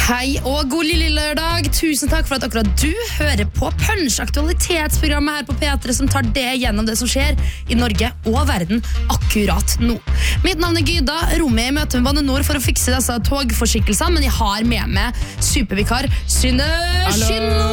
Hei og god lille lørdag. Tusen takk for at akkurat du hører på Punch, aktualitetsprogrammet her på P3 som tar det gjennom det som skjer i Norge og verden akkurat nå. Mitt navn er Gyda, Romy i møte med Bane Nor for å fikse disse togforsikkelsene, men jeg har med meg supervikar Synne Skinno.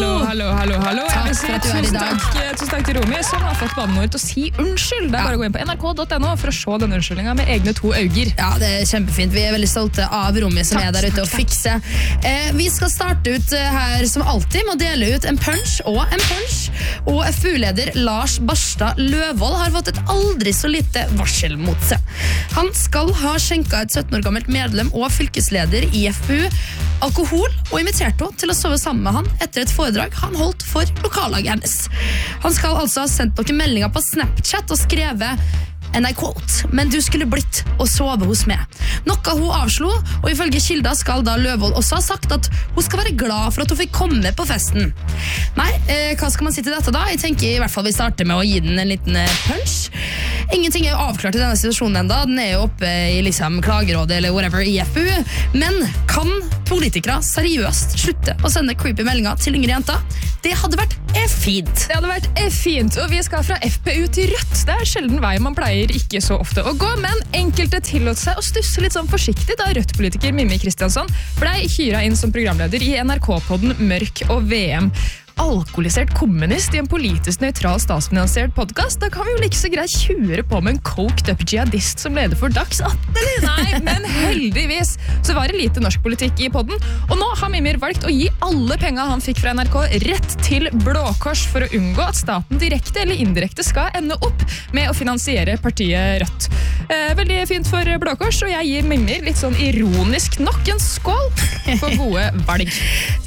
Hallo. Takk for at du er i dag. Tusen takk til Romy, som har fått Bane Nor til å si unnskyld. Det er bare å gå inn på nrk.no for å se denne unnskyldningen med egne 2 øyne. Ja, det er kjempefint. Vi er veldig stolte av Romy som er der ute og fikser. Vi skal starte ut her som alltid med å dele ut en punch og en punch. Og FU-leder Lars Barstad Løvold har fått et aldri så lite varsel mot seg. Han skal ha skjenket et 17 år gammelt medlem og fylkesleder i FU alkohol og inviterte henne til å sove sammen med han etter et foredrag han holdt for lokallaget hennes. Han skal altså ha sendt noen meldinger på Snapchat og skrevet and I quote, men du skulle blitt å sove hos meg. Noe hun avslo, og ifølge kilder skal da Løvold også ha sagt at hun skal være glad for at hun fikk komme på festen. Nei, hva skal man si til dette da? Jeg tenker i hvert fall vi starter med å gi den en liten punch. Ingenting er jo avklart i denne situasjonen enda. Den er jo oppe i liksom klagerådet eller whatever i FU. Men kan politikere seriøst slutte å sende creepy meldinger til yngre jenter? Det hadde vært fint. Det hadde vært fint, og vi skal fra FPU til Rødt. Det er sjelden vei man pleier ikke så ofte å gå, men enkelte tillot seg å stusse litt sånn forsiktig da Rødt-politiker Mimmi Kristiansson ble hyret inn som programleder i NRK-podden Mørk og VM. Alkoholisert kommunist i en politisk nøytral statsfinansiert podcast, da kan vi jo like så greit kjøre på med en coked up jihadist som leder for Dags 18, eller? Nei, men heldigvis så var det lite norsk politikk i podden, og nå har Mimir valgt å gi alle penger han fikk fra NRK rett til Blå Kors for å unngå at staten direkte eller indirekte skal ende opp med å finansiere partiet Rødt. Veldig fint for Blå Kors, og jeg gir Mimir litt sånn ironisk nok en skål for gode valg.